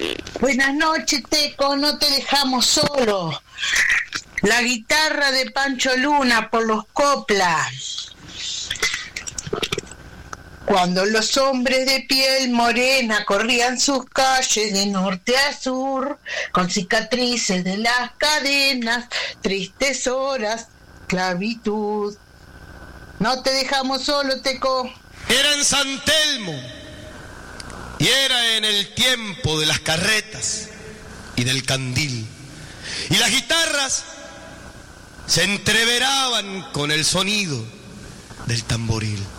Buenas noches, Teco, no te dejamos solo. La guitarra de Pancho Luna por los coplas. Cuando los hombres de piel morena corrían sus calles de norte a sur, con cicatrices de las cadenas, tristes horas, esclavitud. No te dejamos solo, Teco. Era en San Telmo, y era en el tiempo de las carretas y del candil, y las guitarras se entreveraban con el sonido del tamboril.